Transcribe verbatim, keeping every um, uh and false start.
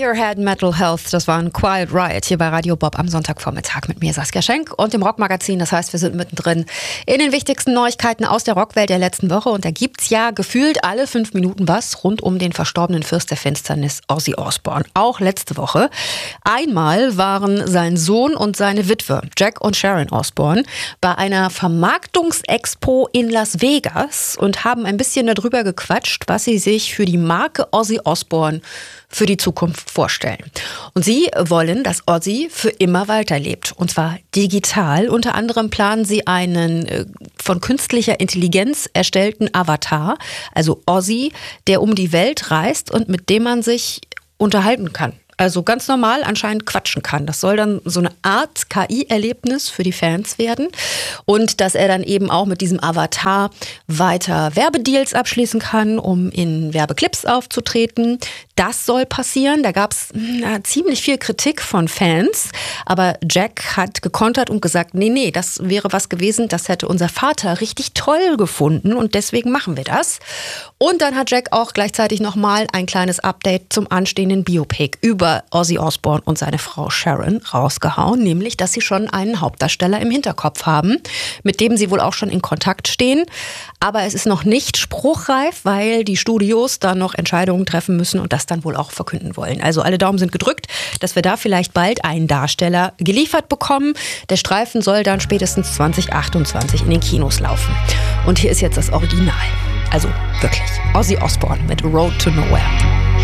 Radiohead Mental Health, das war ein Quiet Riot hier bei Radio Bob am Sonntagvormittag mit mir, Saskia Schenk, und dem Rockmagazin. Das heißt, wir sind mittendrin in den wichtigsten Neuigkeiten aus der Rockwelt der letzten Woche. Und da gibt's ja gefühlt alle fünf Minuten was rund um den verstorbenen Fürst der Finsternis, Ozzy Osbourne. Auch letzte Woche. Einmal waren sein Sohn und seine Witwe, Jack und Sharon Osbourne, bei einer Vermarktungsexpo in Las Vegas und haben ein bisschen darüber gequatscht, was sie sich für die Marke Ozzy Osbourne für die Zukunft vorstellen. Und sie wollen, dass Ozzy für immer weiterlebt. Und zwar digital. Unter anderem planen sie einen äh, von künstlicher Intelligenz erstellten Avatar, also Ozzy, der um die Welt reist und mit dem man sich unterhalten kann. Also ganz normal anscheinend quatschen kann. Das soll dann so eine Art K I-Erlebnis für die Fans werden. Und dass er dann eben auch mit diesem Avatar weiter Werbedeals abschließen kann, um in Werbeclips aufzutreten. Das soll passieren. Da gab es ziemlich viel Kritik von Fans. Aber Jack hat gekontert und gesagt, nee, nee, das wäre was gewesen, das hätte unser Vater richtig toll gefunden und deswegen machen wir das. Und dann hat Jack auch gleichzeitig nochmal ein kleines Update zum anstehenden Biopic über Ozzy Osbourne und seine Frau Sharon rausgehauen, nämlich, dass sie schon einen Hauptdarsteller im Hinterkopf haben, mit dem sie wohl auch schon in Kontakt stehen. Aber es ist noch nicht spruchreif, weil die Studios da noch Entscheidungen treffen müssen und das dann wohl auch verkünden wollen. Also alle Daumen sind gedrückt, dass wir da vielleicht bald einen Darsteller geliefert bekommen. Der Streifen soll dann spätestens zwanzig achtundzwanzig in den Kinos laufen. Und hier ist jetzt das Original. Also wirklich, Ozzy Osbourne mit Road to Nowhere.